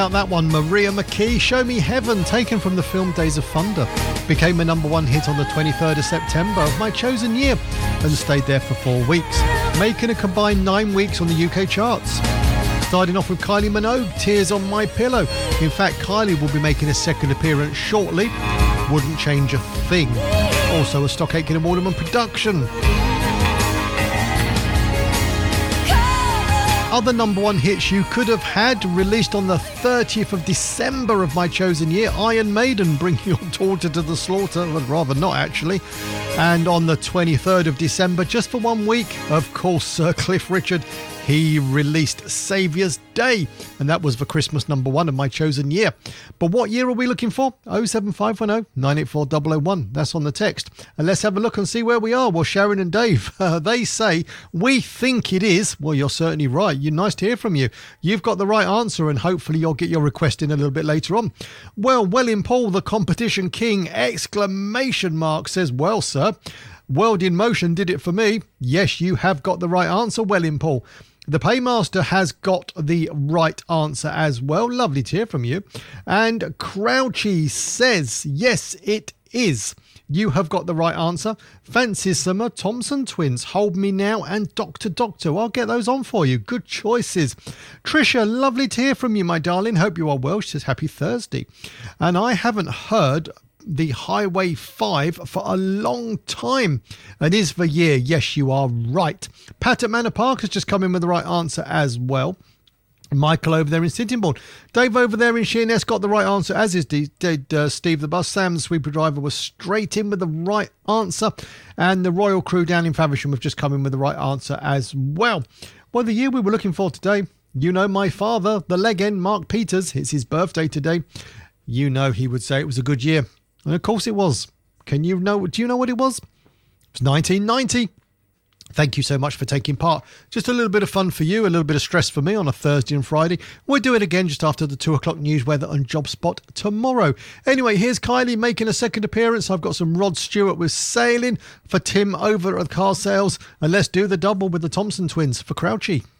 That one, Maria McKee, Show Me Heaven, taken from the film Days of Thunder, became a number one hit on the 23rd of September of my chosen year and stayed there for 4 weeks, making a combined 9 weeks on the UK charts. Starting off with Kylie Minogue, Tears on My Pillow. In fact, Kylie will be making a second appearance shortly. Wouldn't change a thing. Also a Stock Aitken and Waterman production. Other number one hits you could have had, released on the 30th of December of my chosen year, Iron Maiden, Bring Your Daughter to the Slaughter, well, rather not actually. And on the 23rd of December, just for 1 week, of course, Sir Cliff Richard, he released Saviour's Day, and that was for Christmas number one of my chosen year. But what year are we looking for? 07510 984 001. That's on the text. And let's have a look and see where we are. Well, Sharon and Dave, they say, we think it is. Well, you're certainly right. Nice to hear from you. You've got the right answer, and hopefully you'll get your request in a little bit later on. Well, Welling Paul, the competition king, exclamation mark, says, well, sir, World in Motion did it for me. Yes, you have got the right answer, Welling Paul. The Paymaster has got the right answer as well. Lovely to hear from you. And Crouchy says, yes, it is. You have got the right answer. Fancy Summer, Thompson Twins, Hold Me Now, and Doctor Doctor. I'll get those on for you. Good choices. Trisha, lovely to hear from you, my darling. Hope you are well. She says, happy Thursday. And I haven't heard the Highway 5 for a long time. It is the year. Yes, you are right. Pat at Manor Park has just come in with the right answer as well. Michael over there in Sittingbourne. Dave over there in Sheerness got the right answer, as is did Steve the Bus. Sam the Sweeper Driver was straight in with the right answer. And the Royal Crew down in Faversham have just come in with the right answer as well. Well, the year we were looking for today, you know my father, the legend, Mark Peters. It's his birthday today. You know he would say it was a good year. And of course it was. Do you know what it was? It was 1990. Thank you so much for taking part. Just a little bit of fun for you, a little bit of stress for me on a Thursday and Friday. We'll do it again just after the 2 o'clock news, weather and job spot tomorrow. Anyway, here's Kylie making a second appearance. I've got some Rod Stewart with Sailing for Tim over at Car Sales. And let's do the double with the Thompson Twins for Crouchy.